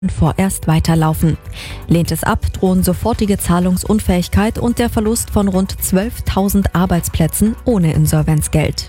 vorerst weiterlaufen. Lehnt es ab, drohen sofortige Zahlungsunfähigkeit und der Verlust von rund 12.000 Arbeitsplätzen ohne Insolvenzgeld.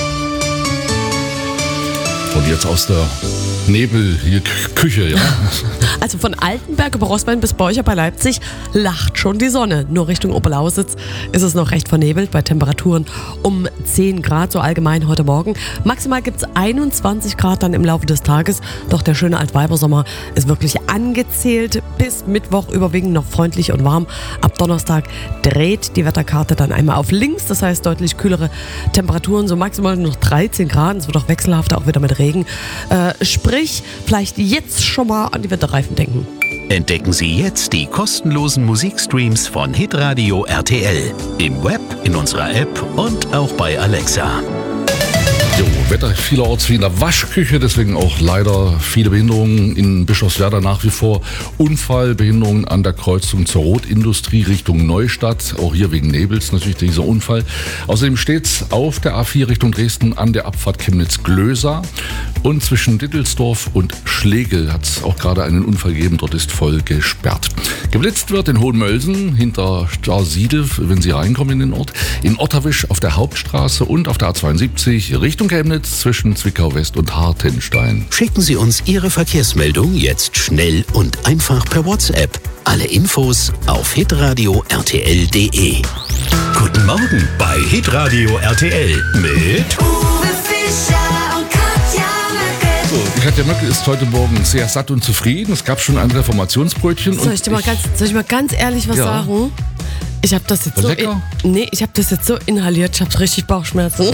Und jetzt aus der Nebelküche, ja. Also von Altenberg über Roßbein bis Borcher bei Leipzig lacht schon die Sonne. Nur Richtung Oberlausitz ist es noch recht vernebelt bei Temperaturen um 10 Grad, so allgemein heute Morgen. Maximal gibt es 21 Grad dann im Laufe des Tages. Doch der schöne Altweibersommer ist wirklich angezählt. Bis Mittwoch überwiegend noch freundlich und warm. Ab Donnerstag dreht die Wetterkarte dann einmal auf links. Das heißt deutlich kühlere Temperaturen, so maximal noch 13 Grad. Es wird auch wechselhafter, auch wieder mit Regen. Sprich, vielleicht jetzt schon mal an die Winterreifen denken. Entdecken Sie jetzt die kostenlosen Musikstreams von Hitradio RTL. Im Web, in unserer App und auch bei Alexa. Jo, Wetter vielerorts wie in der Waschküche, deswegen auch leider viele Behinderungen in Bischofswerda nach wie vor. Unfallbehinderungen an der Kreuzung zur Rotindustrie Richtung Neustadt, auch hier wegen Nebels natürlich dieser Unfall. Außerdem steht's auf der A4 Richtung Dresden an der Abfahrt Chemnitz-Glösa und zwischen Dittelsdorf und Schlegel hat es auch gerade einen Unfall gegeben, dort ist voll gesperrt. Geblitzt wird in Hohenmölsen hinter Starsiedel, wenn Sie reinkommen in den Ort, in Otterwisch auf der Hauptstraße und auf der A72 Richtung Chemnitz zwischen Zwickau West und Hartenstein. Schicken Sie uns Ihre Verkehrsmeldung jetzt schnell und einfach per WhatsApp. Alle Infos auf hitradio rtl.de. Guten Morgen bei Hitradio RTL mit Uwe Fischer und Katja Möckel. Die Katja Möckel ist heute Morgen sehr satt und zufrieden. Es gab schon ein Reformationsbrötchen. Soll ich mal ganz ehrlich was sagen? Ich habe das jetzt ich habe das jetzt so inhaliert, ich habe richtig Bauchschmerzen.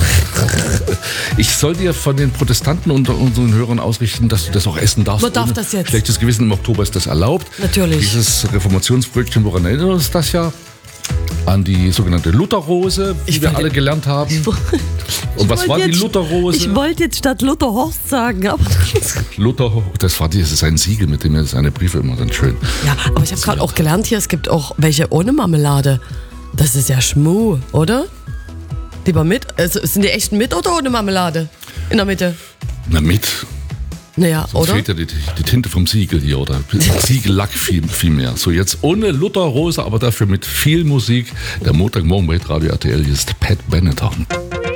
Ich soll dir von den Protestanten unter unseren Hörern ausrichten, dass du das auch essen darfst. Man darf das jetzt. Schlechtes Gewissen, im Oktober ist das erlaubt. Natürlich. Dieses Reformationsbrötchen, woran erinnert uns das ja? An die sogenannte Lutherrose, die wir alle gelernt haben. Und was war die Lutherrose? Ich wollte jetzt statt Lutherhorst sagen, aber das ist ein Siegel, mit dem er seine Briefe immer dann schön. Ja, aber ich habe gerade auch gelernt, hier, es gibt auch welche ohne Marmelade. Das ist ja Schmuh, oder? Lieber mit? Also, sind die echten mit oder ohne Marmelade? In der Mitte? Na, mit. Naja, Sonst oder? fehlt ja die Tinte vom Siegel hier oder Siegellack viel mehr. So, jetzt ohne Lutherrose, aber dafür mit viel Musik. Der Montagmorgen bei Radio RTL, hier ist Pat Benatar.